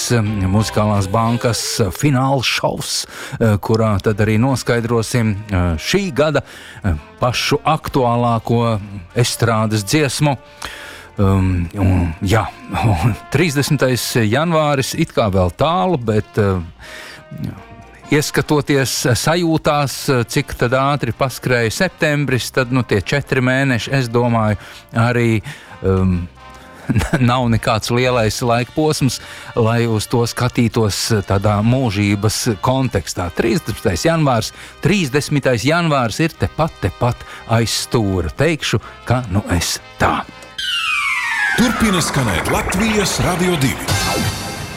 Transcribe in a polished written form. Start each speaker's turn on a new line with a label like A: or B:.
A: Muzikālās bankas fināla šovs, kurā tad arī noskaidrosim šī gada pašu aktuālāko estrādes dziesmu. 30. janvāris it kā vēl tālu, bet ieskatoties sajūtās, cik tad ātri paskrēja septembris, tad tie 4 mēneši, es domāju, arī nav nekāds lielais laika posms, lai uz to skatītos tādā mūžības kontekstā. 30. janvārs ir tepat aiz stūra. Teikšu, ka es tā.
B: Turpina skanēt Latvijas Radio 2.